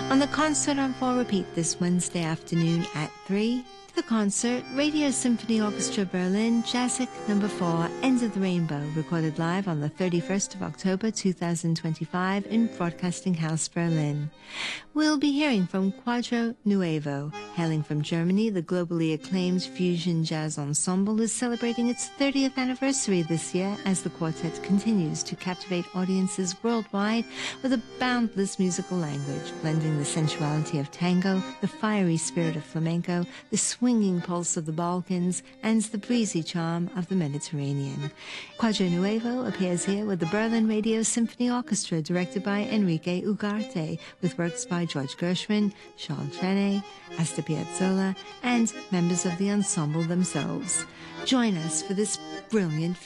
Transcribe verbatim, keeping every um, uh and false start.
On the Concert on four repeat this Wednesday afternoon at three, the concert, Radio Symphony Orchestra Berlin, Jazzic number four, Ends of the Rainbow, recorded live on the thirty-first of October two thousand twenty-five in Broadcasting House, Berlin. We'll be hearing from Quadro Nuevo. Hailing from Germany, the globally acclaimed fusion jazz ensemble is celebrating its thirtieth anniversary this year as the quartet continues to captivate audiences worldwide with a boundless musical language, blending the sensuality of tango, the fiery spirit of flamenco, the swinging pulse of the Balkans, and the breezy charm of the Mediterranean. Quadro Nuevo appears here with the Berlin Radio Symphony Orchestra, directed by Enrique Ugarte, with works by George Gershwin, Charles Trenet, Astor Piazzolla, and members of the ensemble themselves. Join us for this brilliant